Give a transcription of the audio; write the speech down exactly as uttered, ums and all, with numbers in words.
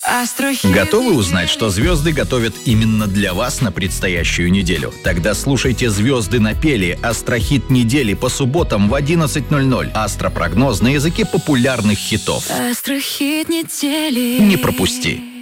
Астрохит. Готовы узнать, что звезды готовят именно для вас на предстоящую неделю? Тогда слушайте «Звезды напели» Астрохит недели по субботам в одиннадцать ноль ноль. Астропрогноз на языке популярных хитов. Астрохит недели. Не пропусти!